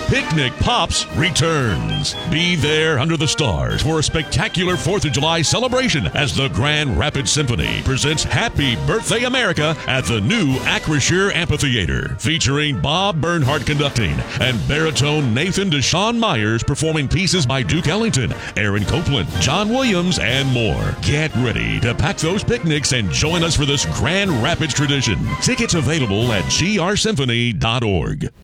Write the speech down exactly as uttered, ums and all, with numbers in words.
Picnic Pops returns. Be there under the stars for a spectacular fourth of July celebration as the Grand Rapids Symphony presents Happy Birthday America at the new Acrisure Amphitheater, featuring Bob Bernhardt conducting and baritone Nathan Deshawn Myers performing pieces by Duke Ellington, Aaron Copland, John Williams, and more. Get ready to pack those picnics and join us for this Grand Rapids tradition. Tickets available at G R symphony dot org.